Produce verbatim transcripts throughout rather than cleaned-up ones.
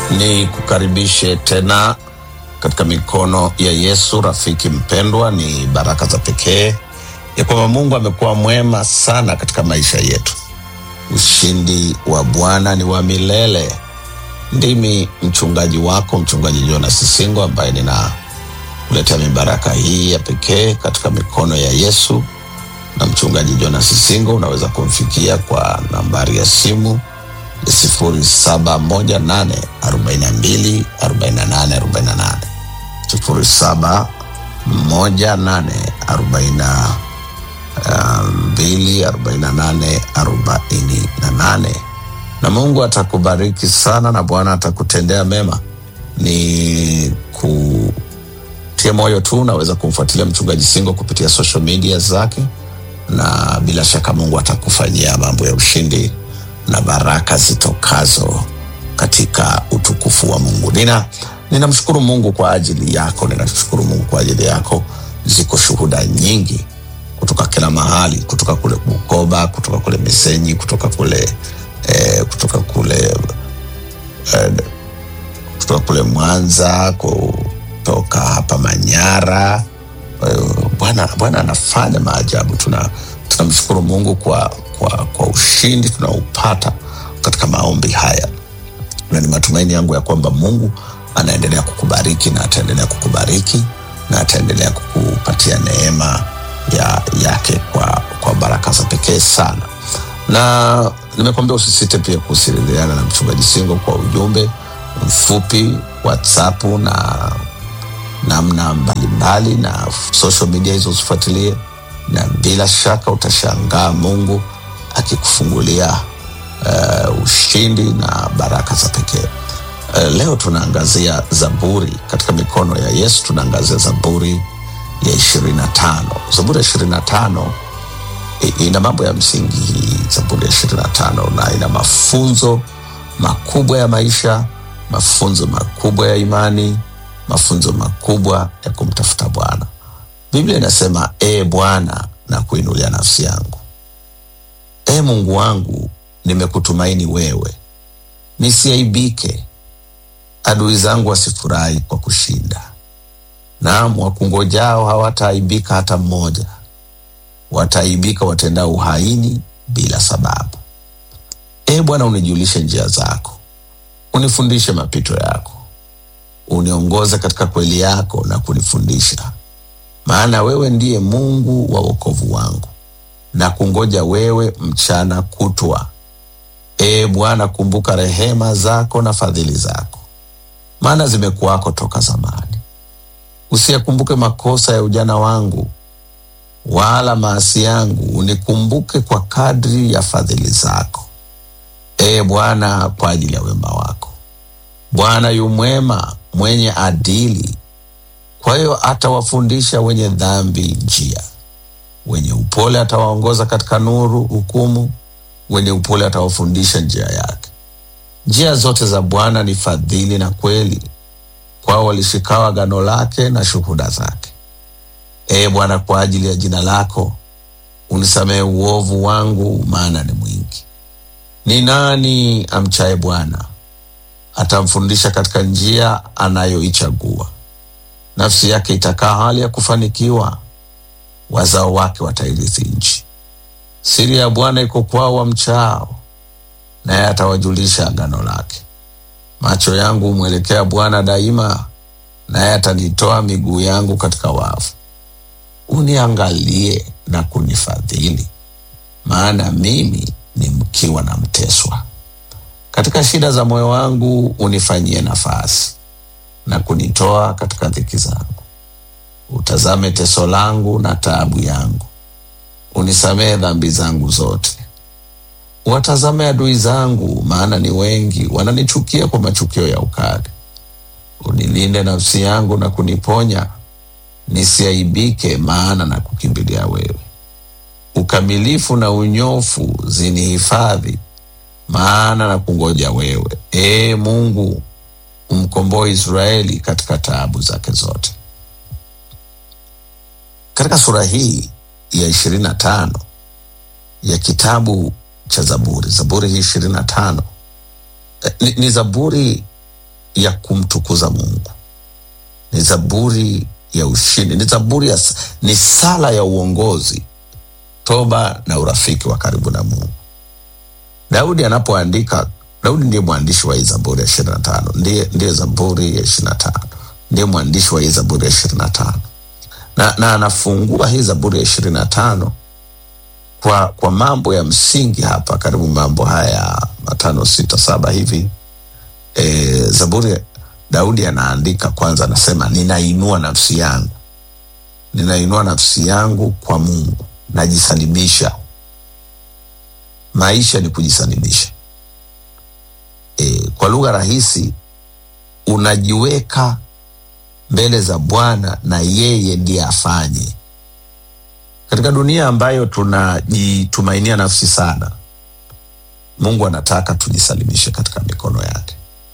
Ni kukaribishe tena katika mikono ya Yesu. Rafiki mpendwa, ni baraka za pekee ya kwamba Mungu amekuwa mwema sana katika maisha yetu. Ushindi wa Bwana ni wa milele. Ndimi mchungaji wako, mchungaji Jonas Singo, ambaye nina kuletea mibaraka hii ya pekee katika mikono ya Yesu. Na mchungaji Jonas Singo unaweza kumfikia kwa nambari ya simu ya sifuri saba moja nane arobaini na mbili arobaini na nane arobaini na nane, sifuri saba moja nane arobaini na mbili arobaini na nane arobaini na nane. Na Mungu atakubariki sana na Bwana atakutendea mema. Ni kutia moyo tu, unaweza kumfuatilia mchungaji Singo kupitia social media zake, na bila shaka Mungu atakufanyia mambo ya ushindi na baraka zitokazo katika utukufu wa Mungu. Nina ninamshukuru Mungu kwa ajili yako, ninashukuru Mungu kwa ajili yako. Ziko shuhuda nyingi kutoka kila mahali, kutoka kule Bukoba, kutoka kule Misenyi, kutoka kule eh, kutoka kule eh, kutoka kule Mwanza, kutoka hapa Manyara. Bwana Bwana anafanya maajabu. Tuna tunamshukuru Mungu kwa kwa kwa ushindi tunaupata katika maombi haya. Na ni matumaini yangu ya kwamba Mungu anaendelea kukubariki na ataendelea kukubariki na ataendelea kukupatia neema ya yake kwa kwa baraka za pekee sana. Na nimekwambia usisite pia kuwasiliana na mchungaji Singo kwa ujumbe mfupi, WhatsApp na namna mbalimbali, na social media hizo usifuatilie, na bila shaka utashangaa Mungu akikufungulia uh, ushindi na baraka za pekee. Uh, leo tunaangazia Zaburi katika mikono ya Yesu. Tunaangazia Zaburi ya ishirini na tano. Zaburi ya ishirini na tano ina mambo ya msingi hii, Zaburi ya ishirini na tano, na ina mafunzo makubwa ya maisha, mafunzo makubwa ya imani, mafunzo makubwa ya kumtafuta Bwana. Biblia inasema, e Bwana, na kuinulia nafsi yangu. E Mungu wangu, nimekutumaini wewe. Nisiaibike, adui zangu wasifurahi kwa kushinda. Naam, wakungojao hawataaibika hata mmoja. Wataaibika watendao uhaini bila sababu. E Bwana, unijulishe njia zako, unifundishe mapito yako. Uniongoze katika kweli yako na kunifundisha. Maana wewe ndiye Mungu wa wokovu wangu, na kungoja wewe mchana kutwa. E Bwana, kumbuka rehema zako na fadhili zako, maana zimekuwako toka zamani. Usiyakumbuke makosa ya ujana wangu, wala maasi yangu. Unikumbuke kwa kadri ya fadhili zako, e Bwana, kwa ajili ya wema wako. Bwana yu mwema, mwenye adili, kwa hiyo atawafundisha wenye dhambi njia. Wenye upole atawaongoza katika nuru hukumu, wenye upole atawafundisha njia yake. Njia zote za Bwana ni fadhili na kweli, kwao walishikao agano lake na shuhuda zake. E Bwana, kwa ajili ya jina lako unisamehe uovu wangu, maana ni mwingi. Ni nani amchaye Bwana? Atamfundisha katika njia anayoichagua. Nafsi yake itakaa hali ya kufanikiwa, wazao wake watairithi nchi. Siri ya Bwana iko kwao wamchao, naye atawajulisha agano lake. Macho yangu humwelekea Bwana daima, naye atanitoa miguu yangu katika wavu. Uniangalie na kunifadhili, maana mimi ni mkiwa na mteswa. Katika shida za moyo wangu unifanyie nafasi, na kunitoa katika dhiki zangu. Utazame teso langu na taabu yangu, unisamehe dhambi zangu zote. Watazame adui zangu, maana ni wengi, wananichukia kwa machukio ya ukali. Unilinde nafsi yangu na kuniponya, nisiaibike, maana na kukimbilia wewe. Ukamilifu na unyofu zinihifadhi, maana na kungoja wewe. E Mungu, umkomboe Israeli katika taabu zake zote. Katika sura hii ya ishirini na tano ya kitabu cha Zaburi, Zaburi hii ishirini na tano ni, ni Zaburi ya kumtukuza Mungu, ni zaburi ya ushindi, ni zaburi ya, ni sala ya uongozi, toba na urafiki wa karibu na Mungu. Daudi anapoandika, Daudi ndiye mwandishi wa hii zaburi ya ishirini na tano, ndiye, ndiye zaburi ya ishirini na tano, ndiye mwandishi wa hii zaburi ya ishirini na tano. Na, na anafungua hii zaburi ya ishirini na tano kwa, kwa mambo ya msingi hapa, karibu mambo haya matano sita saba hivi. E, zaburi Daudi anaandika kwanza, anasema ninainua nafsi yangu, ninainua nafsi yangu kwa Mungu, najisalimisha. Maisha ni kujisalimisha. E, kwa lugha rahisi, unajiweka mbele za Bwana na yeye ndiye afanye. Katika dunia ambayo tunajitumainia nafsi sana, Mungu anataka tujisalimishe katika mikono yake.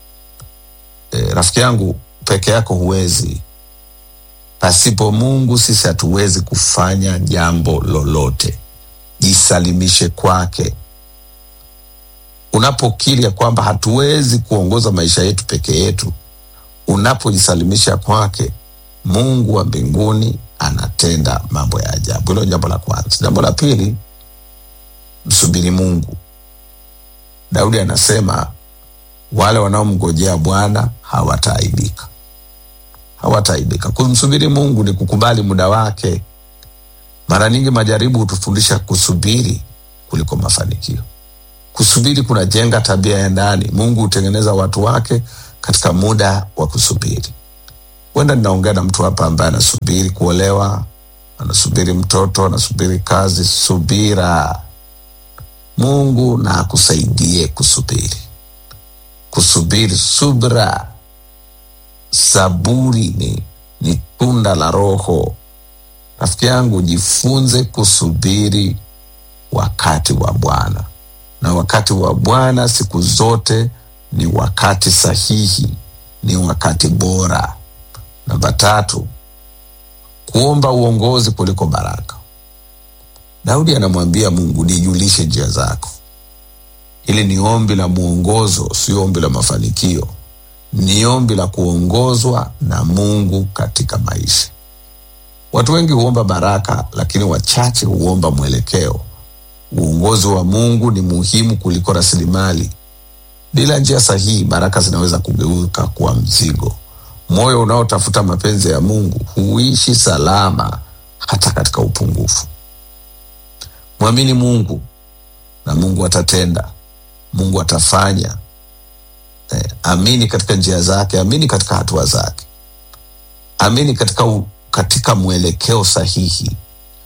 E, rafiki yangu, peke yako huwezi. Pasipo Mungu sisi hatuwezi kufanya jambo lolote. Jisalimishe kwake. Unapokiri ya kwamba hatuwezi kuongoza maisha yetu peke yetu, unapojisalimisha kwake, Mungu wa mbinguni anatenda mambo ya ajabu. Hilo jambo la kwanza. Jambo la pili, msubiri Mungu. Daudi anasema wale wanaomngojea Bwana hawataaibika. Hawataaibika. Kumsubiri Mungu ni kukubali muda wake. Mara nyingi majaribu hutufundisha kusubiri kuliko mafanikio. Kusubiri kunajenga tabia ya ndani. Mungu hutengeneza watu wake katika muda wa kusubiri. Wenda ninaongea na mtu hapa ambaye anasubiri kuolewa, anasubiri mtoto, anasubiri kazi. Subira. Mungu na akusaidie kusubiri. Kusubiri, subra. Saburi ni, ni tunda la Roho. Rafiki yangu, jifunze kusubiri wakati wa Bwana. Na wakati wa Bwana siku zote ni wakati sahihi, ni wakati bora. Namba tatu, kuomba uongozi kuliko baraka. Daudi anamwambia Mungu, nijulishe njia zako. Hili ni ombi la muongozo, sio ombi la mafanikio. Ni ombi la kuongozwa na Mungu katika maisha. Watu wengi huomba baraka, lakini wachache huomba mwelekeo. Uongozi wa Mungu ni muhimu kuliko rasilimali. Bila njia sahihi, baraka zinaweza kugeuka kuwa mzigo. Moyo unaotafuta mapenzi ya Mungu huishi salama hata katika upungufu. Mwamini Mungu na Mungu atatenda. Mungu atafanya. Eh, amini katika njia zake, amini katika hatua zake. Amini katika u, katika mwelekeo sahihi.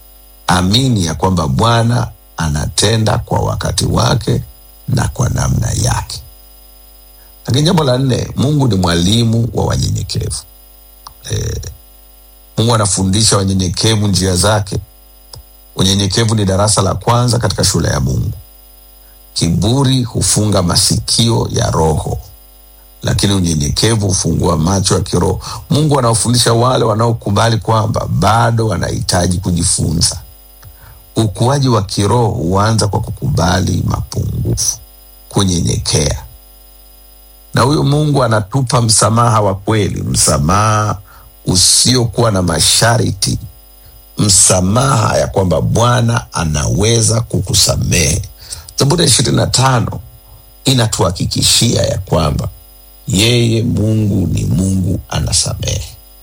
Amini ya kwamba Bwana anatenda kwa wakati wake na kwa namna yake. Lakini jambo la nne, Mungu ni mwalimu wa wanyenyekevu. Eh, Mungu anafundisha wanyenyekevu njia zake. Unyenyekevu ni darasa la kwanza katika shule ya Mungu. Kiburi hufunga masikio ya roho, lakini unyenyekevu hufungua macho ya kiroho. Mungu anawafundisha wale wanaokubali kwamba bado wanahitaji kujifunza. Ukuaji wa kiroho huanza kwa kukubali mapungufu, kunyenyekea. Na huyo Mungu anatupa msamaha wa kweli, msamaha usiokuwa na masharti, msamaha ya kwamba Bwana anaweza kukusamehe. Zaburi ya ishirini na tano inatuhakikishia ya kwamba yeye Mungu ni Mungu anasamehe.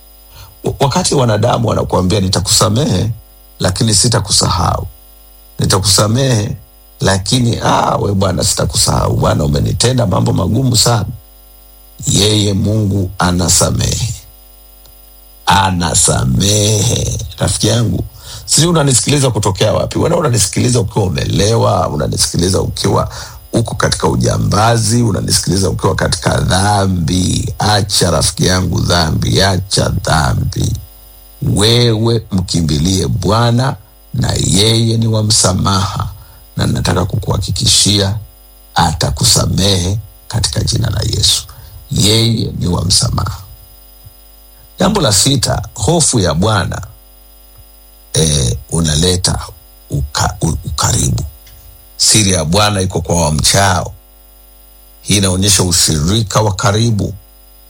Wakati wanadamu wanakuambia nitakusamehe lakini sitakusahau, nitakusamehe lakini ah we Bwana sitakusahau, Bwana umenitenda mambo magumu sana, yeye Mungu anasamehe. Anasamehe. Rafiki yangu, sisi unanisikiliza kutokea wapi? Wewe unanisikiliza ukiwa umelewa, unanisikiliza ukiwa uko katika ujambazi, unanisikiliza ukiwa katika dhambi. Acha rafiki yangu dhambi, acha dhambi. Wewe mkimbilie Bwana na yeye ni wa msamaha, na nataka kukuhakikishia atakusamehe katika jina la Yesu. Yeye ni wa msamaha. Jambo la sita, hofu ya Bwana e, unaleta uka, u, ukaribu. Siri ya Bwana iko kwa wamchao. Hii inaonyesha ushirika wa karibu.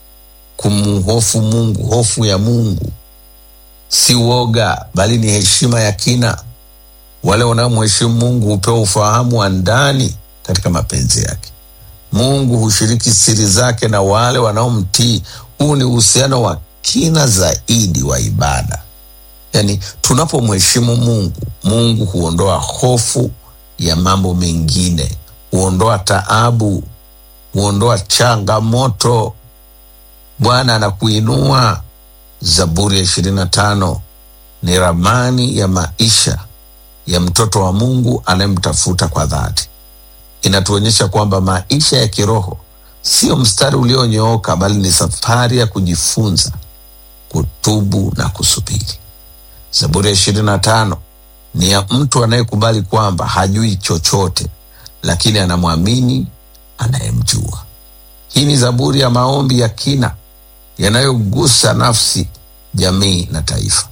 kumhofu Mungu. Hofu ya Mungu si woga, bali ni heshima ya kina. Wale wanaomheshimu Mungu hupewa ufahamu wa ndani katika mapenzi yake. Mungu hushiriki siri zake na wale wanaomtii. Huu ni uhusiano wa kina zaidi wa ibada. Yani, tunapomheshimu Mungu, Mungu huondoa hofu ya mambo mengine, huondoa taabu, huondoa changamoto. Bwana anakuinua. Zaburi ya ishirini na tano ni ramani ya maisha ya mtoto wa Mungu anayemtafuta kwa dhati. Inatuonyesha kwamba maisha ya kiroho sio mstari ulionyooka, bali ni safari ya kujifunza, kutubu na kusubiri. Zaburi ya ishirini na tano ni ya mtu anayekubali kwamba hajui chochote, lakini anamwamini anayemjua. Hii ni zaburi ya maombi ya kina yanayogusa nafsi, jamii na taifa.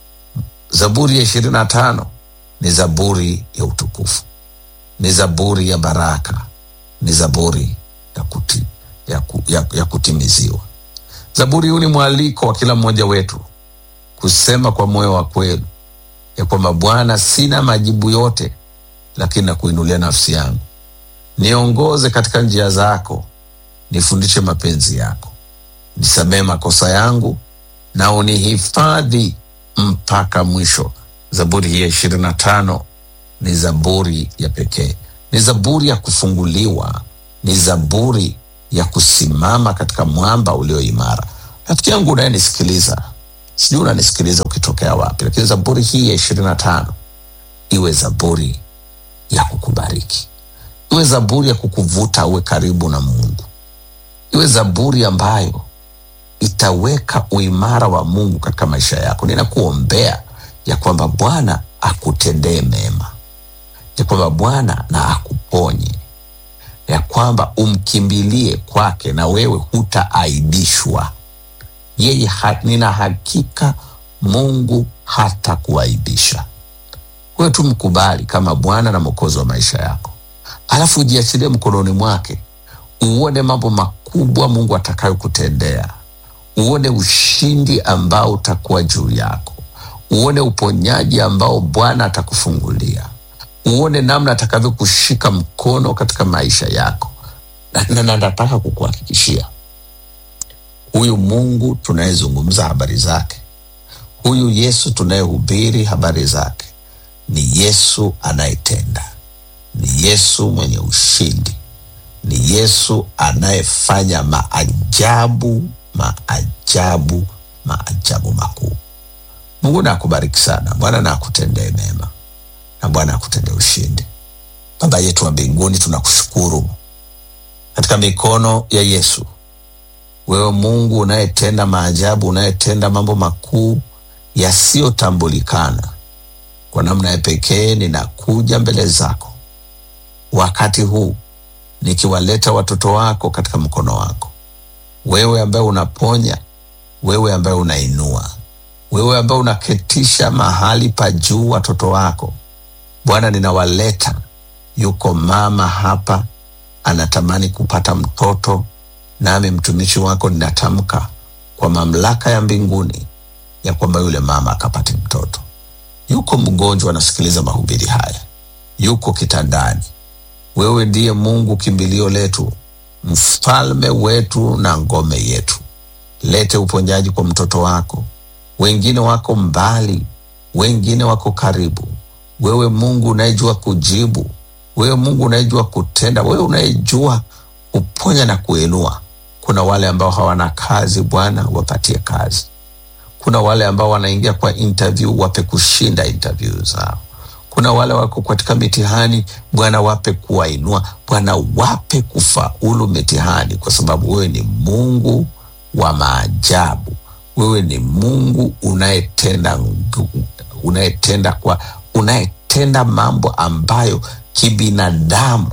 Zaburi ya ishirini na tano ni zaburi ya utukufu, ni zaburi ya baraka, ni zaburi ya, kuti, ya, ku, ya, ya kutimiziwa. Zaburi huu ni mwaliko wa kila mmoja wetu kusema kwa moyo wa kweli ya kwamba Bwana, sina majibu yote, lakini nakuinulia nafsi yangu. Niongoze katika njia zako, nifundishe mapenzi yako, nisamehe makosa yangu na unihifadhi mpaka mwisho. Zaburi hii ya ishirini na tano ni zaburi ya pekee, ni zaburi ya kufunguliwa, ni zaburi ya kusimama katika mwamba ulio imara. Rafiki yangu unayenisikiliza, sijui unanisikiliza ukitokea wapi, lakini zaburi hii ya ishirini na tano iwe zaburi ya kukubariki, iwe zaburi ya kukuvuta uwe karibu na Mungu, iwe zaburi ambayo itaweka uimara wa Mungu katika maisha yako. Ninakuombea ya kwamba Bwana akutendee mema, ya kwamba Bwana na akuponye, ya kwamba umkimbilie kwake na wewe hutaaibishwa. Yeye ha, nina hakika Mungu hata kuaibisha. Wewe tu mkubali kama Bwana na Mwokozi wa maisha yako, alafu ujiachilie mkononi mwake, uone mambo makubwa Mungu atakayo kutendea, uone ushindi ambao utakuwa juu yako, uone uponyaji ambao Bwana atakufungulia, uone namna atakavyo kushika mkono katika maisha yako. Na na nataka kukuhakikishia, huyu Mungu tunayezungumza habari zake, huyu Yesu tunayehubiri habari zake, ni Yesu anayetenda, ni Yesu mwenye ushindi, ni Yesu anayefanya maajabu, maajabu, maajabu makuu. Mungu na akubariki sana. Bwana na akutendee mema, na Bwana akutendee ushindi. Baba yetu wa mbinguni, tunakushukuru katika mikono ya Yesu. Wewe Mungu unayetenda maajabu, unayetenda mambo makuu yasiyotambulikana, kwa namna ya pekee ninakuja mbele zako wakati huu nikiwaleta watoto wako katika mkono wako. Wewe ambaye unaponya, wewe ambaye unainua, wewe ambaye unaketisha mahali pa juu watoto wako. Bwana, ninawaleta. Yuko mama hapa anatamani kupata mtoto, nami mtumishi wako ninatamka kwa mamlaka ya mbinguni ya kwamba yule mama akapate mtoto. Yuko mgonjwa anasikiliza mahubiri haya, yuko kitandani. Wewe ndiye Mungu kimbilio letu, mfalme wetu na ngome yetu. Lete uponyaji kwa mtoto wako. Wengine wako mbali, wengine wako karibu. Wewe Mungu unayejua kujibu, wewe Mungu unayejua kutenda, wewe unayejua kuponya na kuinua. Kuna wale ambao hawana kazi, Bwana wapatie kazi. Kuna wale ambao wanaingia kwa interview, wape kushinda interview zao. Kuna wale wako katika mitihani, Bwana wape kuwainua, Bwana wape kufaulu mitihani, kwa sababu wewe ni Mungu wa maajabu. Wewe ni Mungu unayetenda unayetenda kwa unayetenda mambo ambayo kibinadamu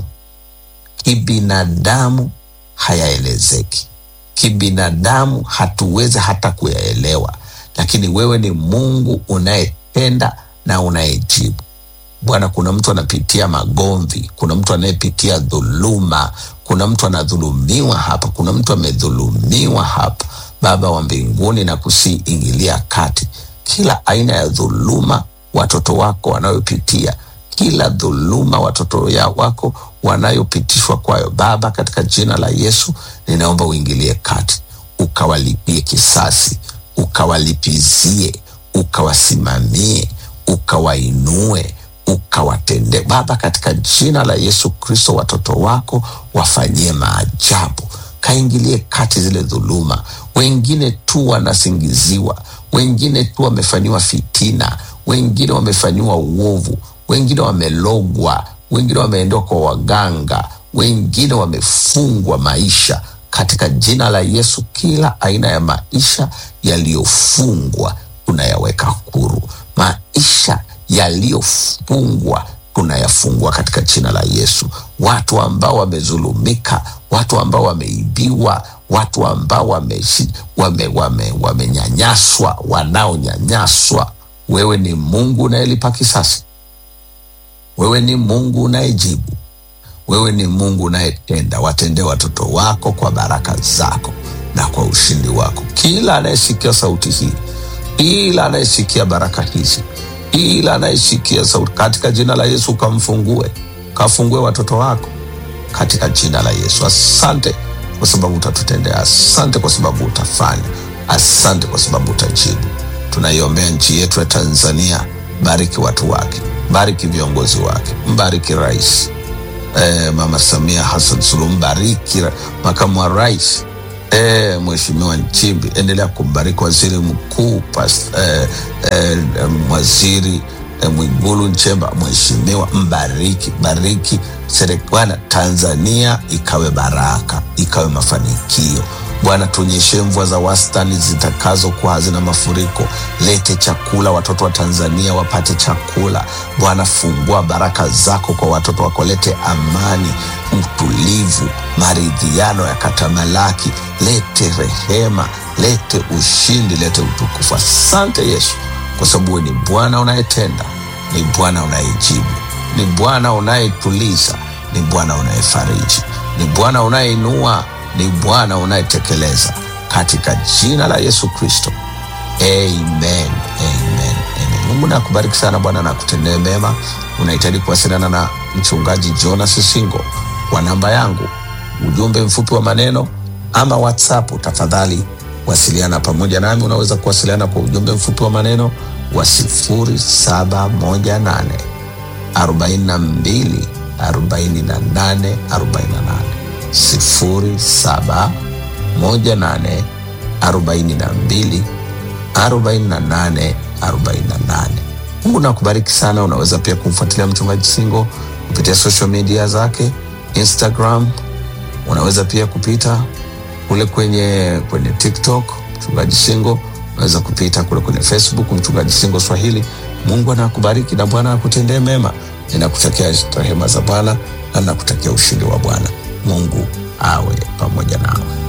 kibinadamu hayaelezeki. Kibinadamu hatuwezi hata kuyaelewa, lakini wewe ni Mungu unayetenda na unayejibu. Bwana, kuna mtu anapitia magomvi, kuna mtu anayepitia dhuluma, kuna mtu anadhulumiwa hapa, kuna mtu amedhulumiwa hapa. Baba wa mbinguni, na kusiingilia kati kila aina ya dhuluma watoto wako wanayopitia, kila dhuluma watoto ya wako wanayopitishwa kwayo. Baba, katika jina la Yesu, ninaomba uingilie kati, ukawalipie kisasi, ukawalipizie, ukawasimamie, ukawainue, ukawatende. Baba, katika jina la Yesu Kristo, watoto wako wafanyie maajabu. Kaingilie kati zile dhuluma. Wengine tu wanasingiziwa, wengine tu wamefanyiwa fitina, wengine wamefanyiwa uovu, wengine wamelogwa, wengine wameendwa kwa waganga, wengine wamefungwa maisha. Katika jina la Yesu, kila aina ya maisha yaliyofungwa tunayaweka huru. Maisha yaliyofungwa tunayafungua katika jina la Yesu. Watu ambao wamezulumika, watu ambao wameibiwa, watu ambao wamenyanyaswa, wame, wame, wame wanaonyanyaswa, wewe ni Mungu unayelipa kisasi. Wewe ni Mungu unayejibu. Wewe ni Mungu unayetenda. Watende watoto wako kwa baraka zako na kwa ushindi wako. Kila anayesikia sauti hii, kila anayesikia baraka hizi, kila anayesikia sauti, katika jina la Yesu kamfungue, kafungue watoto wako katika jina la Yesu. Asante kwa sababu utatutendea. Asante kwa sababu utafanya. Asante kwa sababu utajibu. Tunaiombea nchi yetu ya Tanzania. Bariki watu wake, bariki viongozi wake, mbariki rais eh, Mama Samia Hassan Suluhu, mbariki makamu wa rais eh, Mheshimiwa Nchimbi. Endelea kumbariki waziri mkuu pas, eh, eh, waziri eh, Mwigulu Nchemba, mheshimiwa, mbariki, bariki serikali Tanzania, ikawe baraka, ikawe mafanikio. Bwana, tuonyeshe mvua za wastani zitakazo kwa hazina mafuriko. Lete chakula, watoto wa Tanzania wapate chakula. Bwana, fungua baraka zako kwa watoto wako. Lete amani, utulivu, maridhiano yakatamalaki. Lete rehema, lete ushindi, lete utukufu. Asante Yesu, kwa sababu ni Bwana unayetenda, ni Bwana unayejibu, ni Bwana unayetuliza, ni Bwana unayefariji, ni Bwana unayeinua, ni Bwana unayetekeleza. Katika jina la Yesu Kristo, amen, amen, amen. Mungu nakubariki sana. Bwana nakutendee mema. Unahitaji kuwasiliana na mchungaji Jonas Singo kwa namba yangu, ujumbe mfupi wa maneno ama WhatsApp, tafadhali wasiliana pamoja nami. Unaweza kuwasiliana kwa ujumbe mfupi wa maneno wa sifuri saba moja nane arobaini na mbili arobaini na nane arobaini na nane, sifuri saba moja nane arobaini na mbili arobaini na nane arobaini na nane. Mungu nakubariki sana. Unaweza pia kumfuatilia mchungaji Singo kupitia social media zake, Instagram. Unaweza pia kupita kule kwenye kwenye TikTok mchungaji Singo. Unaweza kupita kule kwenye Facebook mchungaji Singo Swahili. Mungu anakubariki na Bwana akutendee mema. Ninakutakia rehema za Bwana na ninakutakia ushindi wa Bwana. Mungu awe pamoja nawe.